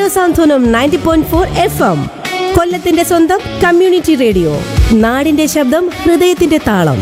സാന്ത്വനം 90.4 FM. കൊല്ലത്തിന്റെ സ്വന്തം community radio. നാടിന്റെ ശബ്ദം, ഹൃദയത്തിന്റെ താളം.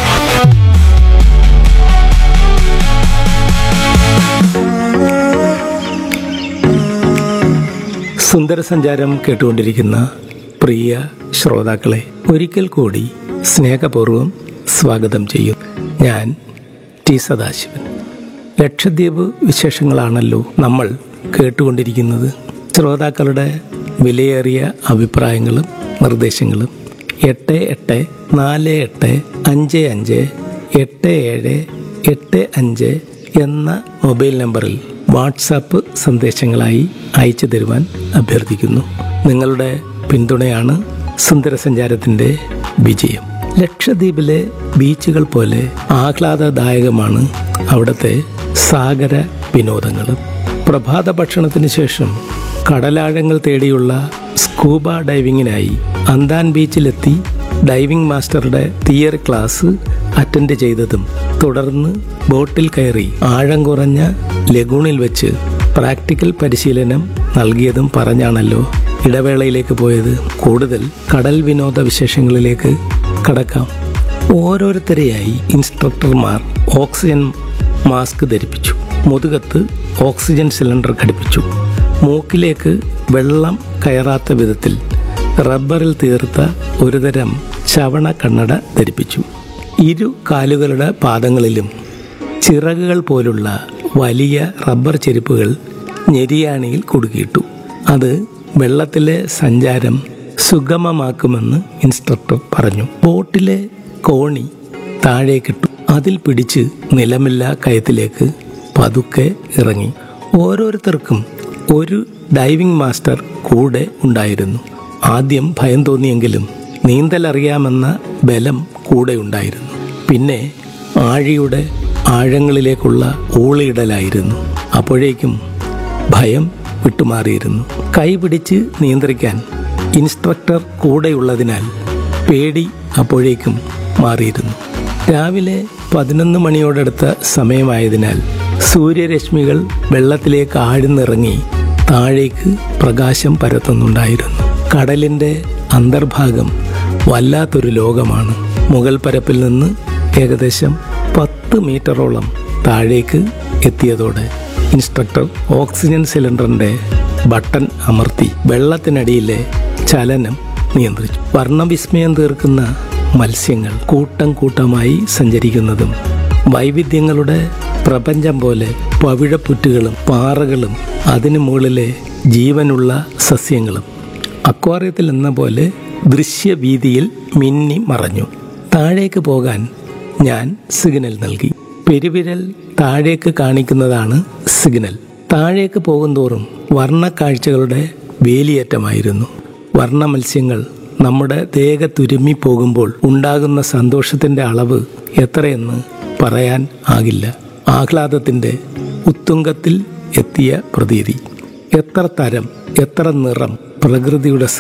സുന്ദരസഞ്ചാരം കേട്ടുകൊണ്ടിരിക്കുന്ന പ്രിയ ശ്രോതാക്കളെ ഒരിക്കൽ കൂടി സ്നേഹപൂർവ്വം സ്വാഗതം ചെയ്യും. ഞാൻ ടി സദാശിവൻ. ലക്ഷദ്വീപ് വിശേഷങ്ങളാണല്ലോ നമ്മൾ കേട്ടുകൊണ്ടിരിക്കുന്നത്. ശ്രോതാക്കളുടെ വിലയേറിയ അഭിപ്രായങ്ങളും നിർദ്ദേശങ്ങളും 8848558785 എന്ന മൊബൈൽ നമ്പറിൽ വാട്സാപ്പ് സന്ദേശങ്ങളായി അയച്ചു തരുവാൻ അഭ്യർത്ഥിക്കുന്നു. നിങ്ങളുടെ പിന്തുണയാണ് സുന്ദരസഞ്ചാരത്തിൻ്റെ വിജയം. ലക്ഷദ്വീപിലെ ബീച്ചുകൾ പോലെ ആഹ്ലാദദായകമാണ് അവിടുത്തെ സാഗര വിനോദങ്ങളും. പ്രഭാത ഭക്ഷണത്തിന് ശേഷം കടലാഴങ്ങൾ തേടിയുള്ള സ്കൂബ ഡൈവിങ്ങിനായി അന്താൻ ബീച്ചിലെത്തി ഡൈവിംഗ് മാസ്റ്ററുടെ തിയറി ക്ലാസ് അറ്റൻഡ് ചെയ്തതും തുടർന്ന് ബോട്ടിൽ കയറി ആഴം കുറഞ്ഞ ലഗൂണിൽ വെച്ച് പ്രാക്ടിക്കൽ പരിശീലനം നൽകിയതും പറഞ്ഞാണല്ലോ ഇടവേളയിലേക്ക് പോയത്. കൂടുതൽ കടൽ വിനോദ വിശേഷങ്ങളിലേക്ക് കടക്കാം. ഓരോരുത്തരെയായി ഇൻസ്ട്രക്ടർമാർ ഓക്സിജൻ മാസ്ക് ധരിപ്പിച്ചു, മുതുകത്ത് ഓക്സിജൻ സിലിണ്ടർ ഘടിപ്പിച്ചു, മൂക്കിലേക്ക് വെള്ളം കയറാത്ത വിധത്തിൽ റബ്ബറിൽ തീർത്ത ഒരുതരം ചവണ കണ്ണട ധരിപ്പിച്ചു. ഇരു കാലുകളുടെ പാദങ്ങളിലും ചിറകുകൾ പോലുള്ള വലിയ റബ്ബർ ചെരുപ്പുകൾ ഞെരിയാണിയിൽ കുടുക്കിയിട്ടു. അത് വെള്ളത്തിലെ സഞ്ചാരം സുഗമമാക്കുമെന്ന് ഇൻസ്ട്രക്ടർ പറഞ്ഞു. ബോട്ടിലെ കോണി താഴേക്കിട്ടു. അതിൽ പിടിച്ച് നിലമില്ലാ കയത്തിലേക്ക് പതുക്കെ ഇറങ്ങി. ഓരോരുത്തർക്കും ഒരു ഡൈവിംഗ് മാസ്റ്റർ കൂടെ ഉണ്ടായിരുന്നു. ആദ്യം ഭയം തോന്നിയെങ്കിലും നീന്തലറിയാമെന്ന ബലം കൂടെ ഉണ്ടായിരുന്നു. പിന്നെ ആഴിയുടെ ആഴങ്ങളിലേക്കുള്ള ഊളിയിടലായിരുന്നു. അപ്പോഴേക്കും ഭയം വിട്ടുമാറിയിരുന്നു. കൈപിടിച്ച് നിയന്ത്രിക്കാൻ ഇൻസ്ട്രക്ടർ കൂടെയുള്ളതിനാൽ പേടി അപ്പോഴേക്കും മാറിയിരുന്നു. രാവിലെ 11 മണിയോടടുത്ത സമയമായതിനാൽ സൂര്യരശ്മികൾ വെള്ളത്തിലേക്ക് ആഴ്ന്നിറങ്ങി താഴേക്ക് പ്രകാശം പരത്തുന്നുണ്ടായിരുന്നു. കടലിൻ്റെ അന്തർഭാഗം വല്ലാത്തൊരു ലോകമാണ്. മുകൾ പരപ്പിൽ നിന്ന് ഏകദേശം 10 മീറ്ററോളം താഴേക്ക് എത്തിയതോടെ ഇൻസ്ട്രക്ടർ ഓക്സിജൻ സിലിണ്ടറിൻ്റെ ബട്ടൺ അമർത്തി വെള്ളത്തിനടിയിലെ ചലനം നിയന്ത്രിച്ചു. വർണ്ണവിസ്മയം തീർക്കുന്ന മത്സ്യങ്ങൾ കൂട്ടം കൂട്ടമായി സഞ്ചരിക്കുന്നതും വൈവിധ്യങ്ങളുടെ പ്രപഞ്ചം പോലെ പവിഴപ്പുറ്റുകളും പാറകളും അതിനു മുകളിലെ ജീവനുള്ള സസ്യങ്ങളും അക്വാറിയത്തിൽ എന്ന പോലെ ദൃശ്യവീതിയിൽ മിന്നി മറഞ്ഞു. താഴേക്ക് പോകാൻ ഞാൻ സിഗ്നൽ നൽകി. പെരുവിരൽ താഴേക്ക് കാണിക്കുന്നതാണ് സിഗ്നൽ. താഴേക്ക് പോകുന്തോറും വർണ്ണക്കാഴ്ചകളുടെ വേലിയേറ്റമായിരുന്നു. വർണ്ണ മത്സ്യങ്ങൾ നമ്മുടെ ദേഹത്തുരുമ്മി പോകുമ്പോൾ ഉണ്ടാകുന്ന സന്തോഷത്തിൻ്റെ അളവ് എത്രയെന്ന് പറയാൻ ആകില്ല. ആഹ്ലാദത്തിൻ്റെ ഉത്തുംഗത്തിൽ എത്തിയ പ്രതീതി. എത്ര തരം, എത്ര നിറം, പ്രകൃതിയുടെ